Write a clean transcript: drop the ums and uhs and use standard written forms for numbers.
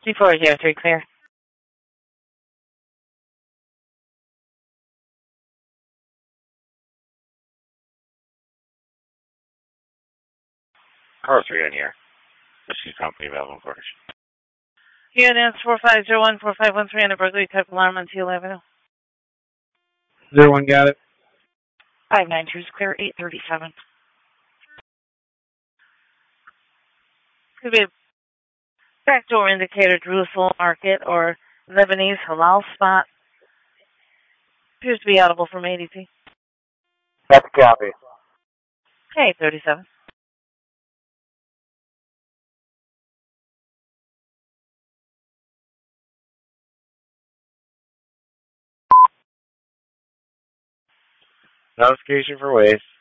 3403 clear. Car 3 in here. Rescue company available for us. Units 4501-4513 on a burglary type alarm on Teal Avenue. 01 got it. 592 is clear, 837. Could be a backdoor indicator, Jerusalem Market, or Lebanese halal spot. Appears to be audible from ADP. That's a copy. Okay, 37. Notification for waste.